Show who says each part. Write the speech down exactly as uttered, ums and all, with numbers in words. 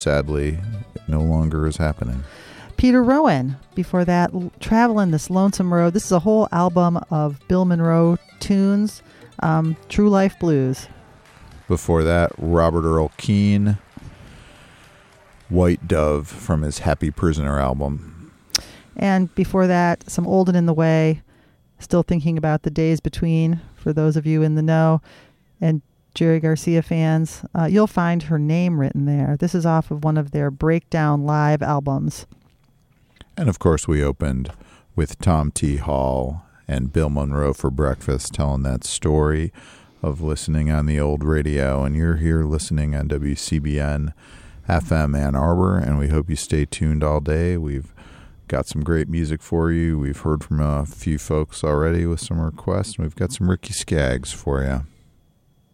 Speaker 1: Sadly, it no longer is happening.
Speaker 2: Peter Rowan. Before that, Traveling This Lonesome Road. This is a whole album of Bill Monroe tunes. Um, True Life Blues.
Speaker 1: Before that, Robert Earl Keen, White Dove from his Happy Prisoner album.
Speaker 2: And before that, some Old and in the Way. Still thinking about the days between, for those of you in the know. And Jerry Garcia fans, uh, you'll find her name written there. This is off of one of their Breakdown Live albums.
Speaker 1: And of course, we opened with Tom T. Hall and Bill Monroe for breakfast, telling that story of listening on the old radio. And you're here listening on W C B N F M Ann Arbor, and we hope you stay tuned all day. We've got some great music for you. We've heard from a few folks already with some requests. We've got some Ricky Skaggs for you.